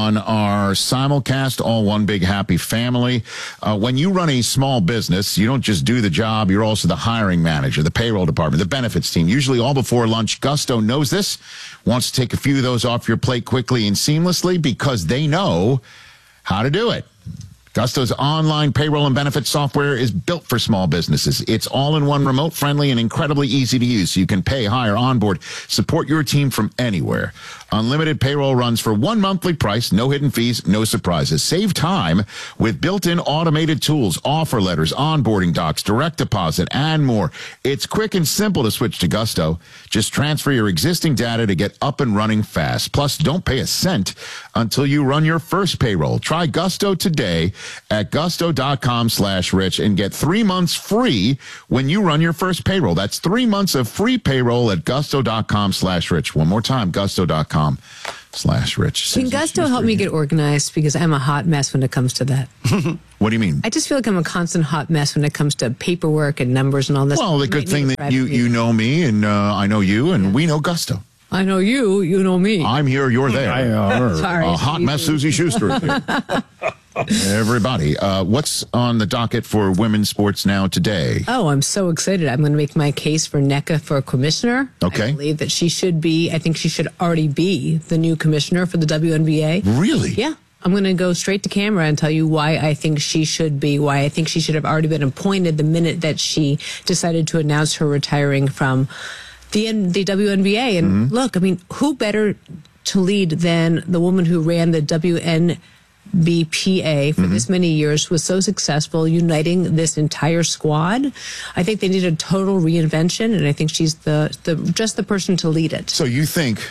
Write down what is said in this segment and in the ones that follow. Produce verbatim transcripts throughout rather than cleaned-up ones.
on our simulcast, all one big happy family. Uh, when you run a small business, you don't just do the job, you're also the hiring manager, the payroll department, the benefits team, usually all before lunch. Gusto knows this, wants to take a few of those off your plate quickly and seamlessly because they know how to do it. Gusto's online payroll and benefits software is built for small businesses. It's all-in-one, remote-friendly, and incredibly easy to use, so you can pay, hire, onboard, support your team from anywhere. Unlimited payroll runs for one monthly price, no hidden fees, no surprises. Save time with built-in automated tools, offer letters, onboarding docs, direct deposit, and more. It's quick and simple to switch to Gusto. Just transfer your existing data to get up and running fast. Plus, don't pay a cent until you run your first payroll. Try Gusto today at gusto.com slash rich and get three months free when you run your first payroll. That's three months of free payroll at gusto.com slash rich. One more time, gusto.com slash rich. Can Gusto help me get organized? Because I'm a hot mess when it comes to that. What do you mean? I just feel like I'm a constant hot mess when it comes to paperwork and numbers and all this. Well, the good thing that you, you know me and uh, I know you and yeah. we know Gusto. I know you, you know me. I'm here, you're there. I know. Sorry. A hot mess Susie Schuster is here. Everybody, uh, what's on the docket for women's sports now today? Oh, I'm so excited. I'm going to make my case for Nneka for commissioner. Okay. I believe that she should be, I think she should already be the new commissioner for the W N B A. Really? Yeah. I'm going to go straight to camera and tell you why I think she should be, why I think she should have already been appointed the minute that she decided to announce her retiring from the, the W N B A. And mm-hmm. look, I mean, who better to lead than the woman who ran the W N B P A for mm-hmm. this many years, was so successful uniting this entire squad. I think they need a total reinvention, and I think she's the, the just the person to lead it. So you think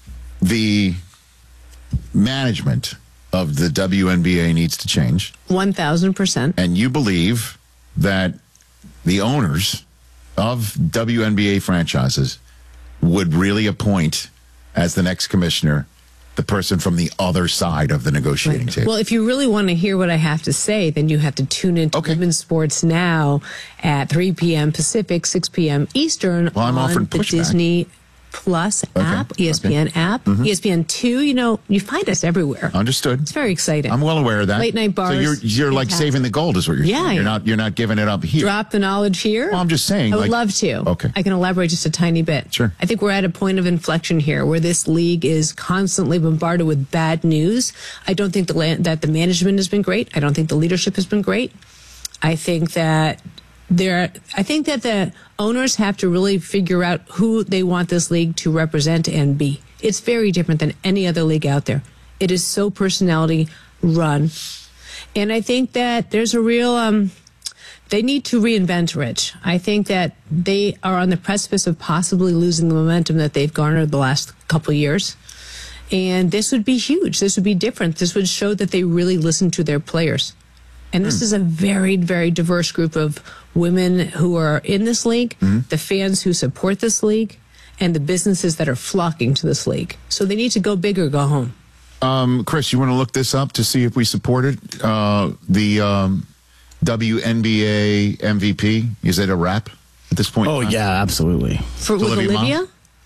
the management of the W N B A needs to change? one thousand percent. And you believe that the owners of W N B A franchises would really appoint as the next commissioner the person from the other side of the negotiating right. table? Well, if you really want to hear what I have to say, then you have to tune into okay. Women's Sports Now at three p.m. Pacific, six p.m. Eastern well, I'm on offering the pushback. Plus Plus okay. app, E S P N okay. app, mm-hmm. E S P N two. You know, you find us everywhere. Understood. It's very exciting. I'm well aware of that. Late night bars. So you're you're like saving the gold, is what you're yeah, saying. You're yeah. not you're not giving it up here. Drop the knowledge here. Well, I'm just saying. I would like, love to. Okay. I can elaborate just a tiny bit. Sure. I think we're at a point of inflection here where this league is constantly bombarded with bad news. I don't think the la- that the management has been great. I don't think the leadership has been great. I think that there. I think that the owners have to really figure out who they want this league to represent and be. It's very different than any other league out there. It is so personality run. And I think that there's a real, um, they need to reinvent, Rich. I think that they are on the precipice of possibly losing the momentum that they've garnered the last couple of years. And this would be huge. This would be different. This would show that they really listen to their players. And this mm. is a very, very diverse group of women who are in this league, mm. the fans who support this league, and the businesses that are flocking to this league. So they need to go big or go home. Um, Chris, you want to look this up to see if we support it? Uh, the um, W N B A M V P, is it a wrap at this point? Oh, yeah, absolutely. For, with Olivia? Olivia?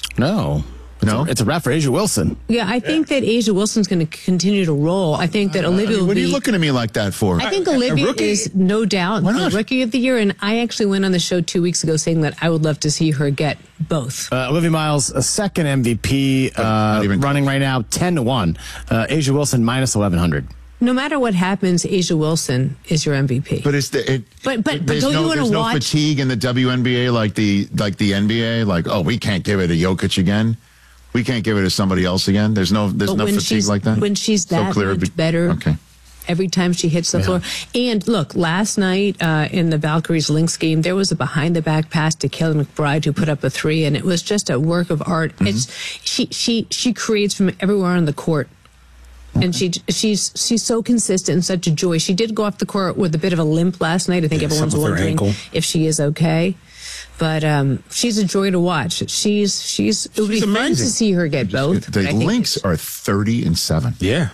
No. It's no? A, it's a wrap for A'ja Wilson. Yeah, I think yeah. that A'ja Wilson's going to continue to roll. I think that Olivia will What be... are you looking at me like that for? I think Olivia is no doubt the Rookie of the Year, and I actually went on the show two weeks ago saying that I would love to see her get both. Uh, Olivia Miles, a second M V P, uh, running right now, ten to one. Uh, A'ja Wilson, minus eleven hundred. No matter what happens, A'ja Wilson is your M V P. But it's the it, but but, but don't no, you want to no watch? There's no fatigue in the W N B A like the like the N B A. Like, oh, we can't give it to Jokic again. We can't give it to somebody else again. There's no there's but no when fatigue like that. When she's that so clear, much better. Okay. Every time she hits the yeah. floor. And look, last night uh, in the Valkyries Lynx game, there was a behind the back pass to Kelly McBride who put up a three, and it was just a work of art. Mm-hmm. It's she she she creates from everywhere on the court. Okay. And she she's she's so consistent and such a joy. She did go off the court with a bit of a limp last night. I think yeah, everyone's wondering if she is okay. But um, she's a joy to watch. She's she's it would she's be amazing. fun to see her get both. The Lynx are thirty and seven. Yeah,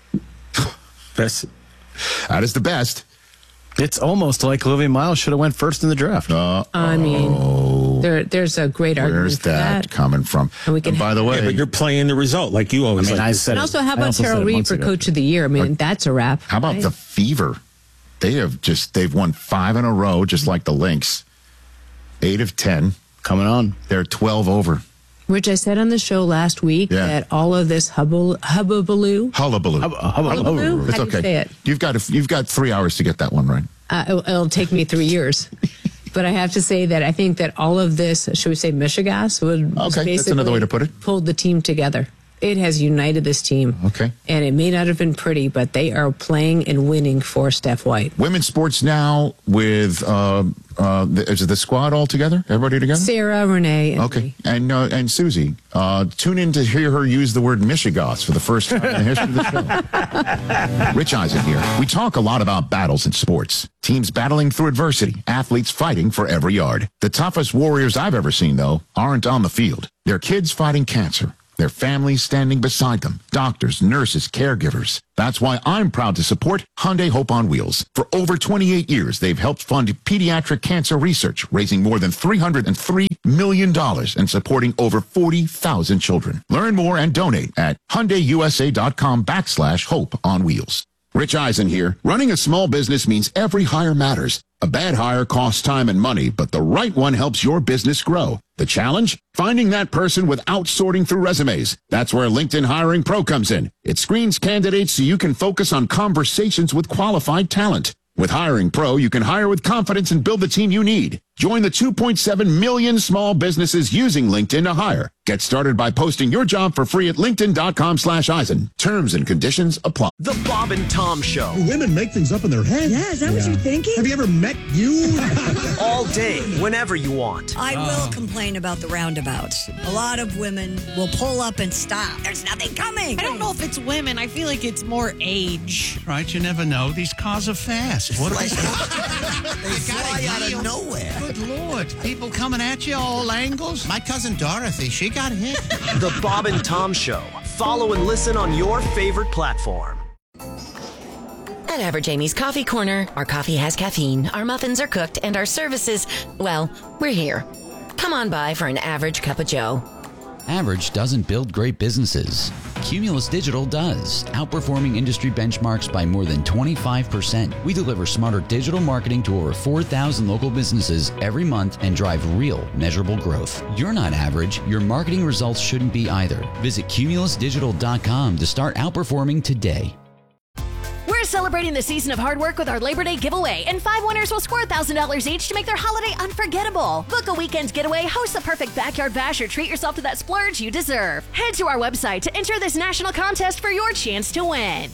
best. That is the best. It's almost like Olivia Miles should have went first in the draft. Uh, I mean, oh. there, there's a great argument Where's for that, that. coming from? And we can and by the way, Yeah, but you're playing the result like you always I mean, like I to said And it- also, how I about also said Terrell it Reed months for ago. Coach of the Year? I mean, that's a wrap. how about right? the Fever? They have just, they've won five in a row, just like the Lynx. Eight of ten. Coming on. They're twelve over. Rich, I said on the show last week Yeah. that all of this hubble, hubbubaloo, Hullabaloo. Hullabaloo? It's How do you okay. say it? You've got, you've got three hours to get that one right. uh, it'll, it'll take me three years. But I have to say that I think that all of this, should we say Michigas, would was Okay, that's another way to put it. pulled the team together. It has united this team. Okay. And it may not have been pretty, but they are playing and winning for Steph White. Women's sports now with, uh, uh, the, is it the squad all together? Everybody together? Sarah, Renee, and Okay, me. and uh, and Susie, uh, tune in to hear her use the word Michigas for the first time in the history of the show. Rich Eisen here. We talk a lot about battles in sports. Teams battling through adversity, athletes fighting for every yard. The toughest warriors I've ever seen, though, aren't on the field. They're kids fighting cancer. Their families standing beside them. Doctors, nurses, caregivers. That's why I'm proud to support Hyundai Hope on Wheels. For over twenty-eight years, they've helped fund pediatric cancer research, raising more than three hundred three million dollars and supporting over forty thousand children. Learn more and donate at HyundaiUSA.com backslash Hope on Wheels. Rich Eisen here. Running a small business means every hire matters. A bad hire costs time and money, but the right one helps your business grow. The challenge? Finding that person without sorting through resumes. That's where LinkedIn Hiring Pro comes in. It screens candidates so you can focus on conversations with qualified talent. With Hiring Pro, you can hire with confidence and build the team you need. Join the two point seven million small businesses using LinkedIn to hire. Get started by posting your job for free at linkedin.com slash Eisen. Terms and conditions apply. The Bob and Tom Show. Women make things up in their head. Yeah, is that what you're thinking? Have you ever met you? All day, whenever you want. I will complain about the roundabouts. A lot of women will pull up and stop. There's nothing coming. I don't know if it's women. I feel like it's more age. Right, you never know. These cars are fast. What They you fly out of nowhere. Good Lord. People coming at you all angles. My cousin Dorothy, she got hit. The Bob and Tom Show. Follow and listen on your favorite platform. At Average Amy's Coffee Corner, our coffee has caffeine, our muffins are cooked, and our services, well, we're here. Come on by for an average cup of joe. Average doesn't build great businesses. Cumulus Digital does, outperforming industry benchmarks by more than twenty-five percent. We deliver smarter digital marketing to over four thousand local businesses every month and drive real, measurable growth. You're not average. Your marketing results shouldn't be either. Visit cumulus digital dot com to start outperforming today. We're celebrating the season of hard work with our Labor Day giveaway, and five winners will score one thousand dollars each to make their holiday unforgettable. Book a weekend getaway, host the perfect backyard bash, or treat yourself to that splurge you deserve. Head to our website to enter this national contest for your chance to win.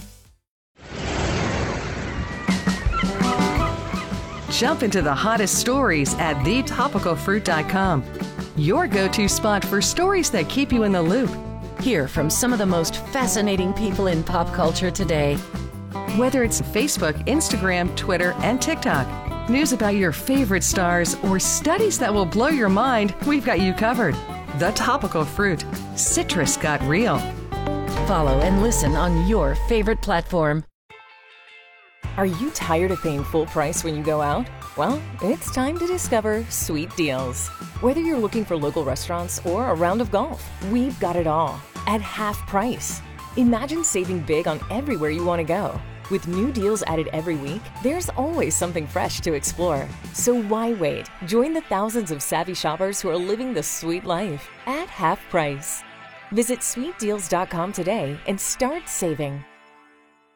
Jump into the hottest stories at the topical fruit dot com. Your go-to spot for stories that keep you in the loop. Hear from some of the most fascinating people in pop culture today. Whether it's Facebook, Instagram, Twitter, and TikTok, news about your favorite stars, or studies that will blow your mind, we've got you covered. The Topical Fruit. Citrus got real. Follow and listen on your favorite platform. Are you tired of paying full price when you go out? Well, it's time to discover Sweet Deals. Whether you're looking for local restaurants or a round of golf, we've got it all at half price. Imagine saving big on everywhere you want to go. With new deals added every week, there's always something fresh to explore. So why wait? Join the thousands of savvy shoppers who are living the sweet life at half price. Visit sweet deals dot com today and start saving.